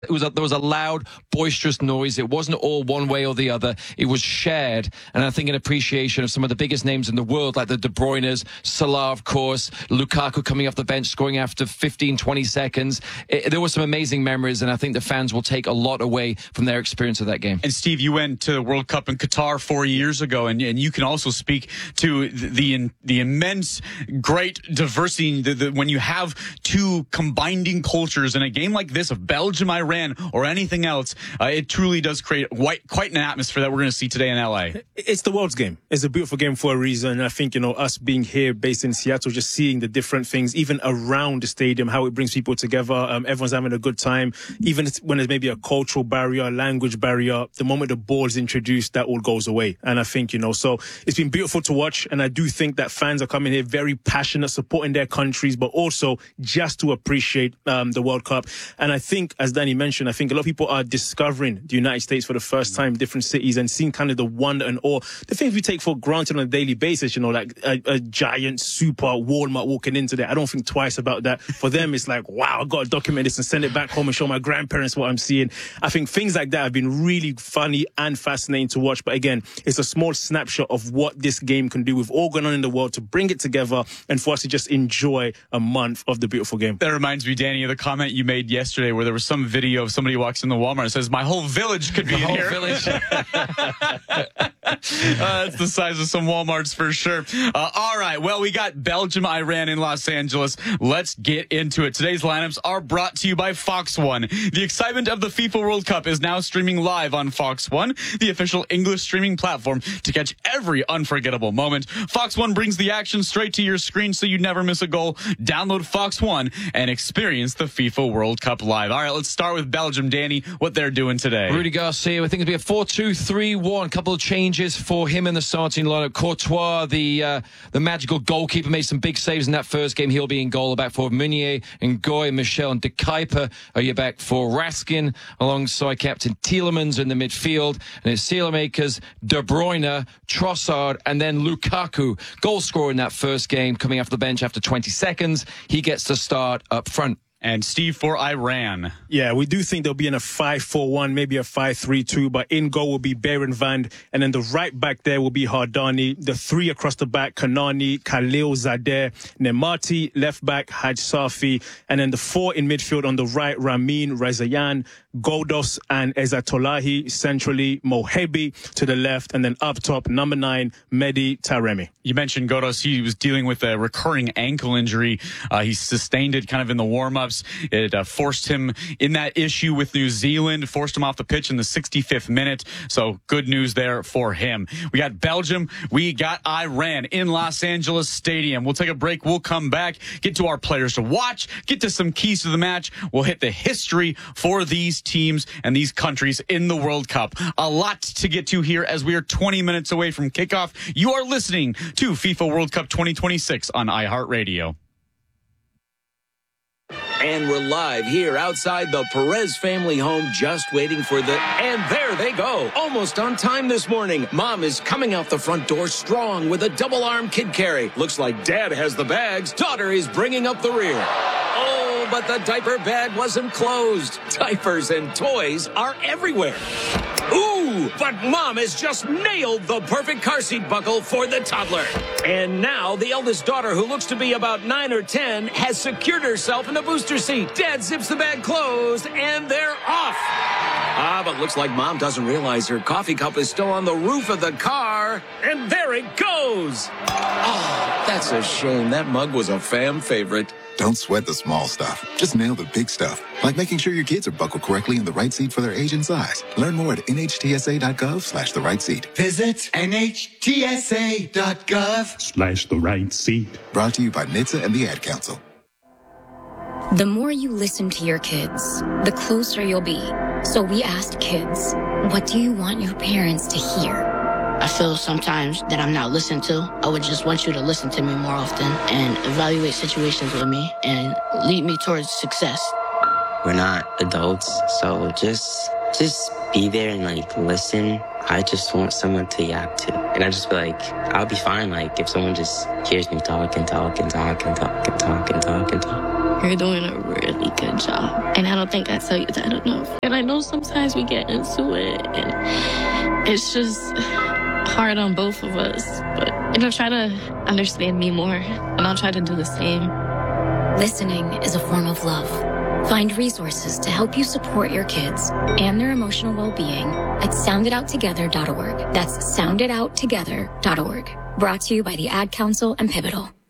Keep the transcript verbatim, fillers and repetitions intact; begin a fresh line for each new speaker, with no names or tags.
It was a, there was a loud, boisterous noise. It wasn't all one way or the other. It was shared. And I think an appreciation of some of the biggest names in the world, like the De Bruynes, Salah, of course, Lukaku coming off the bench, scoring after fifteen, twenty seconds. It, there were some amazing memories, and I think the fans will take a lot away from their experience of that game.
And Steve, you went to the World Cup in Qatar four years ago, and, and you can also speak to the the, the immense, great diversity the, the, when you have two combining cultures in a game like this of Belgium, Iran, or anything else, uh, it truly does create quite, quite an atmosphere that we're going to see today in L A.
It's the world's game. It's a beautiful game for a reason. And I think, you know, us being here based in Seattle, just seeing the different things, even around the stadium, how it brings people together. Um, everyone's having a good time. Even when there's maybe a cultural barrier, a language barrier, the moment the ball is introduced, that all goes away. And I think, you know, so it's been beautiful to watch. And I do think that fans are coming here very passionate, supporting their countries, but also just to appreciate um, the World Cup. And I think, as Danny mentioned, I think a lot of people are discovering the United States for the first time, different cities, and seeing kind of the wonder and awe, the things we take for granted on a daily basis, you know, like a, a giant super Walmart walking into there. I don't think twice about that. For them, it's like, wow, I've got to document this and send it back home and show my grandparents what I'm seeing. I think things like that have been really funny and fascinating to watch. But again, it's a small snapshot of what this game can do with all going on in the world, to bring it together and for us to just enjoy a month of the beautiful game.
That reminds me, Danny, of the comment you made yesterday where there was some video of somebody walks in the Walmart and says, my whole village could be
the
in
whole
here.
Village.
uh, it's the size of some Walmarts for sure. Uh, all right. Well, we got Belgium, Iran in Los Angeles. Let's get into it. Today's lineups are brought to you by Fox One. The excitement of the FIFA World Cup is now streaming live on Fox One, the official English streaming platform to catch every unforgettable moment. Fox One brings the action straight to your screen so you never miss a goal. Download Fox One and experience the FIFA World Cup live. All right, let's start with Belgium. Danny, what they're doing today.
Rudy Garcia, I think it'll be a four two three one. A couple of changes for him in the starting lineup. Courtois, the uh, the magical goalkeeper, made some big saves in that first game. He'll be in goal. Back for Meunier and Goy, Michel and De Kuyper. Are you back for Raskin alongside Captain Tielemans in the midfield? And it's Saelemaekers, De Bruyne, Trossard, and then Lukaku. Goal scorer in that first game, coming off the bench after twenty seconds. He gets to start up front.
And Steve, for Iran.
Yeah, we do think they'll be in a five four one, maybe a five three two, but in goal will be Berenvand, and then the right back there will be Hardani. The three across the back, Kanani, Khalil Zadeh, Nemati, left back, Haj Safi, and then the four in midfield on the right, Ramin, Rezayan, Goldos, and Ezatolahi. Centrally, Mohebi to the left, and then up top, number nine, Mehdi Taremi.
You mentioned Goldos. He was dealing with a recurring ankle injury. Uh, he sustained it kind of in the warm-ups. It uh, forced him in that issue with New Zealand, forced him off the pitch in the sixty-fifth minute. So good news there for him. We got Belgium. We got Iran in Los Angeles Stadium. We'll take a break. We'll come back, get to our players to watch, get to some keys to the match. We'll hit the history for these teams and these countries in the World Cup. A lot to get to here as we are twenty minutes away from kickoff. You are listening to FIFA World Cup twenty twenty-six on iHeartRadio.
And we're live here outside the Perez family home, just waiting for the... And there they go. Almost on time this morning. Mom is coming out the front door strong with a double-arm kid carry. Looks like Dad has the bags. Daughter is bringing up the rear. Oh, but the diaper bag wasn't closed. Diapers and toys are everywhere. Ooh, but Mom has just nailed the perfect car seat buckle for the toddler. And now the eldest daughter, who looks to be about nine or ten, has secured herself in the booster seat. Dad zips the bag closed, and they're off. Ah, but looks like Mom doesn't realize her coffee cup is still on the roof of the car. And there it goes. Oh, that's a shame. That mug was a fam favorite.
Don't sweat the small stuff. Just nail the big stuff, like making sure your kids are buckled correctly in the right seat for their age and size. Learn more at nhtsa.gov slash the right seat.
Visit nhtsa.gov
slash the right seat.
Brought to you by N H T S A and the Ad Council.
The more you listen to your kids, the closer you'll be. So we asked kids, what do you want your parents to hear?
I feel sometimes that I'm not listened to. I would just want you to listen to me more often and evaluate situations with me and lead me towards success.
We're not adults, so just just be there and like listen. I just want someone to yap to. And I just feel like I'll be fine like if someone just hears me talk and talk and talk and talk and talk and talk and talk.
You're doing a really really good job. And I don't think I tell you that enough. And I know sometimes we get into it and it's just hard on both of us. But, you know, try to understand me more and I'll try to do the same.
Listening is a form of love. Find resources to help you support your kids and their emotional well-being at sound it out together dot org. That's sound it out together dot org. Brought to you by the Ad Council and Pivotal.